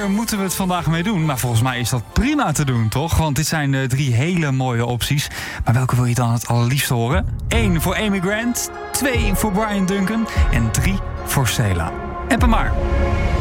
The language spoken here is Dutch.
Waar moeten we het vandaag mee doen? Maar volgens mij is dat prima te doen, toch? Want dit zijn 3 hele mooie opties. Maar welke wil je dan het allerliefst horen? 1 voor Amy Grant, 2 voor Brian Duncan en 3 voor Cela. App hem maar.